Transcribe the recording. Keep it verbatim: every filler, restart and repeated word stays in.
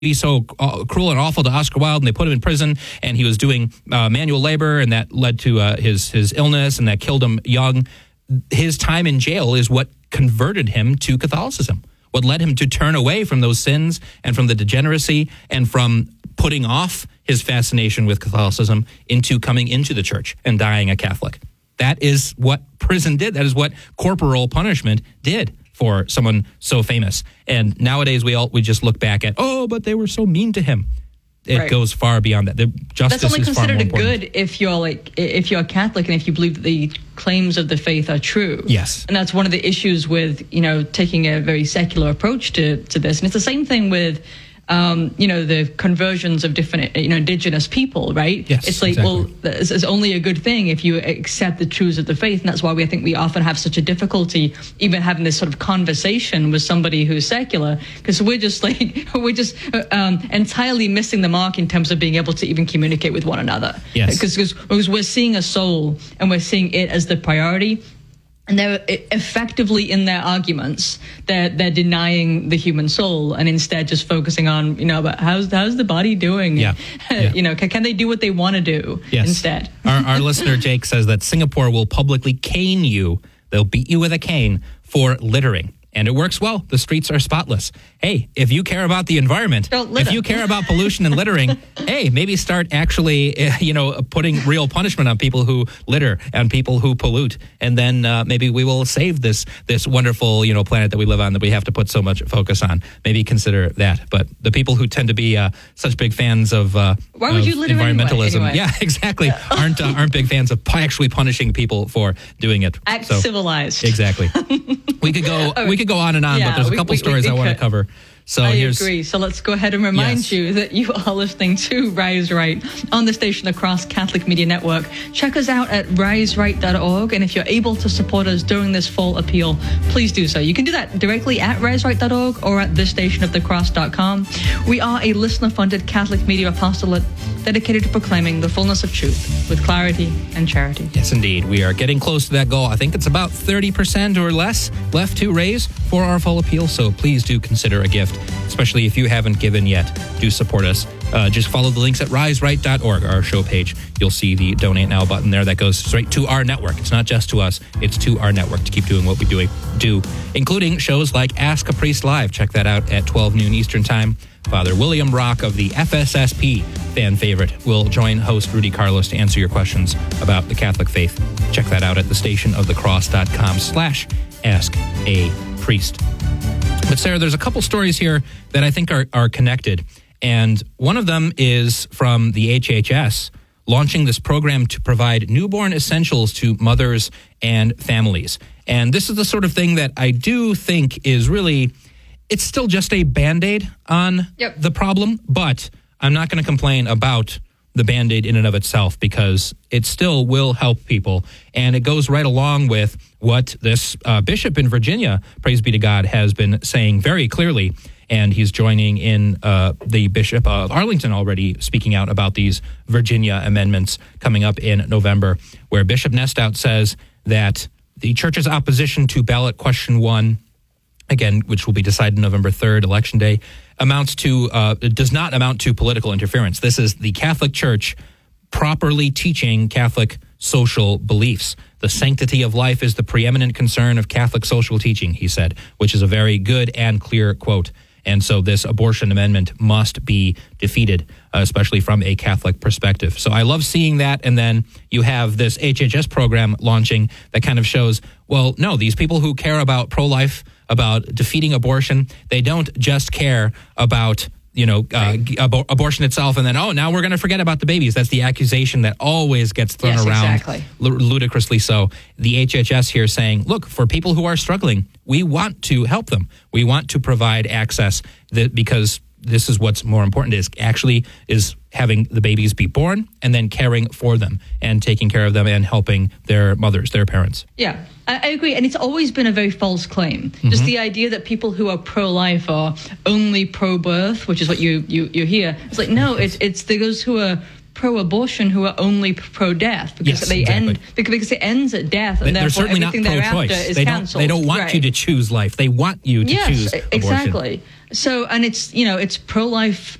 be so uh, cruel and awful to Oscar Wilde, and they put him in prison, and he was doing uh, manual labor, and that led to uh, his his illness, and that killed him young. His time in jail is what converted him to Catholicism, what led him to turn away from those sins and from the degeneracy and from putting off his fascination with Catholicism into coming into the church and dying a Catholic. That is what prison did. That is what corporal punishment did for someone so famous. And nowadays we all we just look back at, oh, but they were so mean to him. It right. goes far beyond that. The justice That's only is far more considered a important. good if you're like if you're a Catholic and if you believe that the claims of the faith are true. Yes. And that's one of the issues with, you know, taking a very secular approach to, to this. And it's the same thing with Um, you know, the conversions of different, you know, indigenous people, right? Yes, it's like, exactly. well, it's, it's only a good thing if you accept the truths of the faith. And that's why we, I think we often have such a difficulty even having this sort of conversation with somebody who's secular, because we're just like, we're just um, entirely missing the mark in terms of being able to even communicate with one another. Yes. Because because we're seeing a soul and we're seeing it as the priority. And they're effectively in their arguments, they're, they're denying the human soul and instead just focusing on, you know, about how's how's the body doing? Yeah. yeah. You know, can, can they do what they want to do yes. instead? our, our listener, Jake, says that Singapore will publicly cane you. They'll beat you with a cane for littering. And it works well. The streets are spotless. Hey, if you care about the environment, if you care about pollution and littering, hey, maybe start actually, you know, putting real punishment on people who litter and people who pollute. And then uh, maybe we will save this this wonderful, you know, planet that we live on that we have to put so much focus on. Maybe consider that. But the people who tend to be uh, such big fans of, uh, Why would of you litter environmentalism, anyway? Anyway. yeah, exactly, aren't uh, aren't big fans of actually punishing people for doing it. Act so, civilized. Exactly. We could go. We could go on and on, Yeah, but there's a we- couple we- stories we I want to could. cover. So I here's, agree. So let's go ahead and remind Yes. you that you are listening to Rise Right on the station across Catholic Media Network. Check us out at rise right dot org. And if you're able to support us during this fall appeal, please do so. You can do that directly at rise right dot org or at the station of the cross dot com. We are a listener-funded Catholic media apostolate dedicated to proclaiming the fullness of truth with clarity and charity. yes, indeed. We are getting close to that goal. I think it's about thirty percent or less left to raise for our fall appeal. So please do consider a gift, especially if you haven't given yet. Do support us. Uh, just follow the links at rise right dot org, our show page. You'll see the Donate Now button there that goes straight to our network. It's not just to us. It's to our network to keep doing what we doing, do, including shows like Ask a Priest Live. Check that out at twelve noon Eastern Time. Father William Rock of the F S S P, fan favorite, will join host Rudy Carlos to answer your questions about the Catholic faith. Check that out at the station of the cross dot com slash ask a priest. But Sarah, there's a couple stories here that I think are, are connected. And one of them is from the H H S launching this program to provide newborn essentials to mothers and families. And this is the sort of thing that I do think is really, it's still just a Band-Aid on Yep. the problem, but I'm not going to complain about the Band-Aid in and of itself because it still will help people. And it goes right along with what this uh, bishop in Virginia, praise be to God, has been saying very clearly. And he's joining in uh, the Bishop of Arlington already speaking out about these Virginia amendments coming up in November, where Bishop Nestout says that the church's opposition to ballot question one, again, which will be decided November third, Election Day, amounts to, uh, it does not amount to political interference. This is the Catholic Church properly teaching Catholic social beliefs. The sanctity of life is the preeminent concern of Catholic social teaching, he said, which is a very good and clear quote. And so this abortion amendment must be defeated, uh, especially from a Catholic perspective. So I love seeing that. And then you have this H H S program launching that kind of shows, well, no, these people who care about pro-life, about defeating abortion, they don't just care about, you know, uh, ab- abortion itself, and then, oh, now we're going to forget about the babies. That's the accusation that always gets thrown Yes, around, exactly. l- ludicrously so. The H H S here saying, look, for people who are struggling, we want to help them. We want to provide access that, because this is what's more important, is actually is having the babies be born and then caring for them and taking care of them and helping their mothers, their parents. Yeah, I, I agree. And it's always been a very false claim. Mm-hmm. Just the idea that people who are pro-life are only pro-birth, which is what you, you, you hear. It's like, no, it's, it's those who are pro-abortion who are only pro-death because Yes, they exactly. end because, because it ends at death, and They're therefore certainly not everything thereafter pro-choice. is They don't, cancelled. they don't want right. you to choose life. They want you to yes, choose abortion. exactly. So, and it's, you know, it's pro-life